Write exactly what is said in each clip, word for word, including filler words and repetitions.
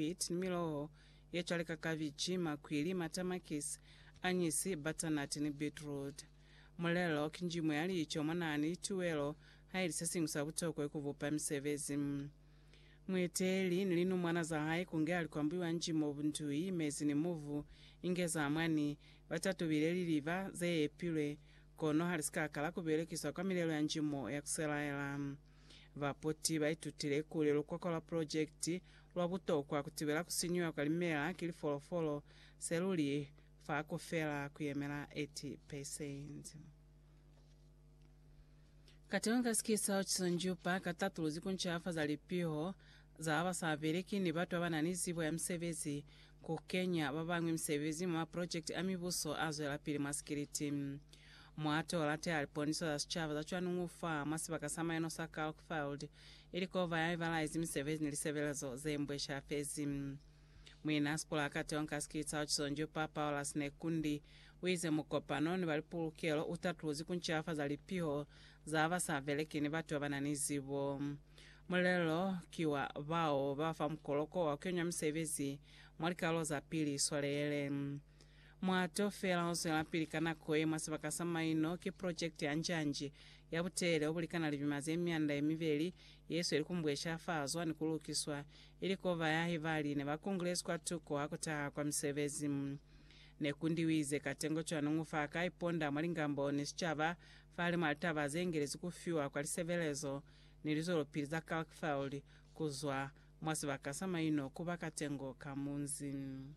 wheat ni miloho yechaleka kavichi makwili matamakisi anyisi butternut ni beetroot mulelo kinjimwe yali icho mwanani tuwelo haili sesingisa butoko ekuvupa msevezi mweteli nilinu mwana za hai kunge alikwambiwa njimo buntui mezi ni muvu ingeza amwani batatu bileli liva ze epile kono halisika kala kubelekiswa kwa milelo ya njimo ya kuselaela vapoti baitutile kulelo kwa kola project lwa butokwa kutibela kusinywa kwa limela kili folofolo seluli fa kufela kuyemela eighty percent. Katonga skisa ochisonjupa katatu zikunchafa za lipiho za abasabeleki ni batu abananizibo ya msevezi ku Kenya babangwe msevezi mwa project amibuso azo la pili maskiriti mwato late aliponiso za chava za chwanu ngufa masi bakasama eno sa Kalkfield iliko vaya ivalize msevezi nilisevelezo zembwe shafezi mwina spola katonga skisa ochisonjupa Paula Snekundi wize mukopano ni balipulukelo utatuzi kunchafa za lipiho za abasabeleki ni batu abananizibo mulelo kiwa bao bafa mkoloko wa Kenya msevezi mwalikalo za pili swalele mwato fela onso ya pili kana koe mwasi bakasama ino ki project ya njanji ya butele obulikana libimaze emyanda emiveli yesu elikumbwesha fazwa ni kulukiswa iliko vaya hivali ne bakongres kwa tuko akutaha kwa msevezi nekundi wize katengo chano ngufaka iponda malingambo ni sichava fali maltava zengerezi kufiwa kwa lisevelezo nilizolopiliza Kalkfield kuzwa mwasi bakasama ino kuba katengo kamunzi.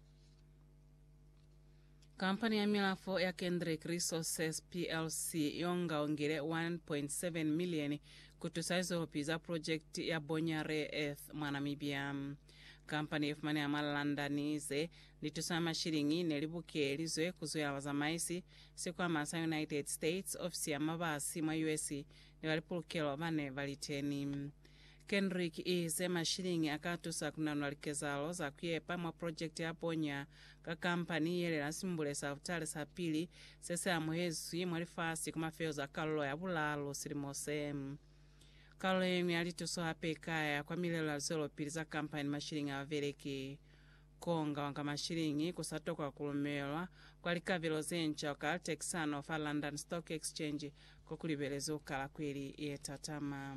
Kampani ya milafo ya Kendrick Resources P L C yonga ongere one point seven million kutusaizopiza project ya Bonya Rare Earth mwanamibia. Kampani ifmani ya malandanize litusama shilingi nelibuke lizwe kuzuya wazamaisi siku wa masa United States ofisi ya mabasi mwa U S ni walipulukelo vane valiteni. Kendrick ize mashilingi akatusa kunanwalikezalo za kuyepa mwa project ya Bonya ka kampani yele lasimbule sa utale sa pili sese ya muhezi mwalifasi kumafeo za kalolo ya bulalo silimose. Kalolo yemi alituso hapekaya kwa milelo alizolo pili za kampani mashilingi awaveleki. Konga wanga mashilingi kusatoka kulumelwa kwa likavilo zencha wakal Texano fa London Stock Exchange kukulibelezo kala kweli yetatama.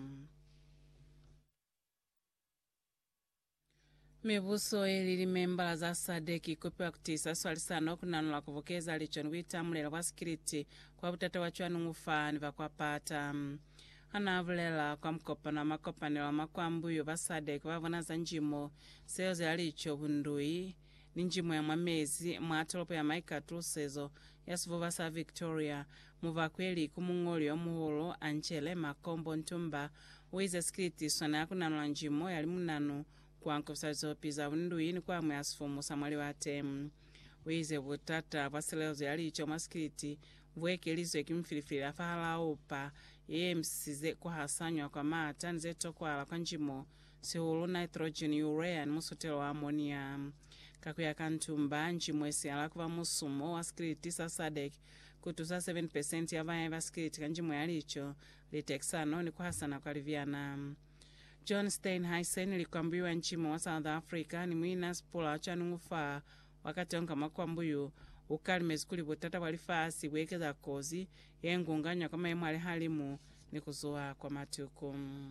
Mebuso eli membala za Sadeki kupewa kutisa swali sano kunanula kuvokeza lichon wita mulera kwa skiriti kwa butata wachwanu ngufani va kwa pata. Anavulela kwa mkopa na makopani wa makwambuyo va Sadeki wavona za njimo seoze ya licho bundui ni njimo ya mwamezi mwatolopo ya maika trusezo ya suvuva sa Victoria muva kweli kumungoli ya muholo anchele makombo ntumba wize skiriti swana ya kunanula njimo ya limunanu kwa nkofisalizo piza bundui ni kwa mwasifumu samwali wate wize butata vaseleozo ya licho maskiriti vweke lizo ekimfilifili afahala upa ye msize kwa hasanywa kwa mata nzeto kwa ala kwa njimo sihulu nitrogen urea ni musotelo wa ammonia kakuya kantumba njimo esi ala kuva musumo wa skiriti sa Sadek kutusa seven percent ya vaya va skiriti kanjimo ya licho litexano ni kwa hasana kwa liviana. John Steinheisen likwambiwa nchimo wa South Africa ni mwina spola chanungufa wakati onka makwambuyu ukali mezikuli butata walifasi wekeza kozi yengunganya kama yemwale halimu ni kuzoa kwa matuku.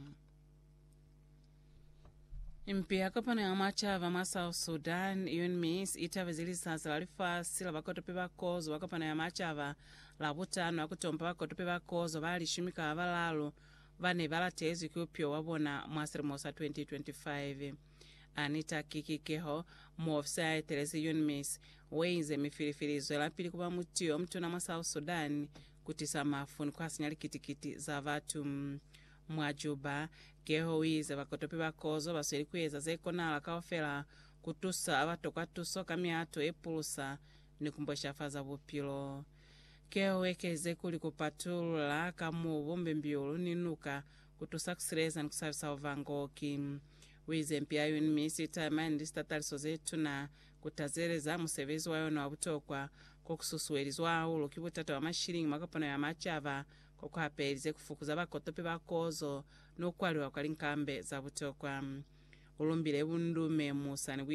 Impia kapana ya machava ma South Sudan U N M I S itavezili sasa walifasi la bakotope bakozo wakapana ya machava la butano wakutompa bakotope bakozo bali shimika abalalo vane balatezi kupyo wabona mwasirimosa twenty twenty-five. Anita Kikikeho muofisa ya Teresi U N M I S weize mifilifilizo la pili kuba mutio mtu na South Sudan kutisa mafuni kwa sinyali kitikiti za vatu mwajuba keho wize bakotope bakozo basweli kweza zeko nala kaofela kutusa abatoka tuso kamiato epulusa ni kumbosha faza bupilo keho wekeze kuli kupatula kamu bombe mbiulu ninuka kutusa kusileza ni kusavisa uvangoki wize mpia U N M I S itamani stataliso zetu na kutazereza musevezi wayo na wabutokwa kwa kususuelizwa aulo kibutata wa mashilingi makapano ya machava kwa kuhapelize kufukuza bakotope bakozo no kwali wa kwalinkambe za butokwa ulumbile bundume musa ni